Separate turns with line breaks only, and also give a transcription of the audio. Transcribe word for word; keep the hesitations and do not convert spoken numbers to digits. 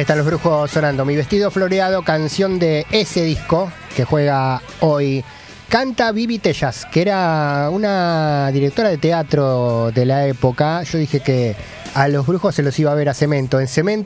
Ahí están los brujos sonando. Mi vestido floreado, canción de ese disco que juega hoy. Canta Vivi Tellas, que era una directora de teatro de la época. Yo dije que a los brujos se los iba a ver a Cemento. En Cemento